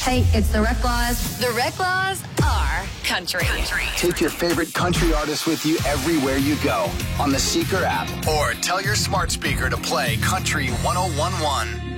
Hey, it's the Rec Laws. The Rec Laws are country. Take your favorite country artists with you everywhere you go on the Seeker app or tell your smart speaker to play Country 1011.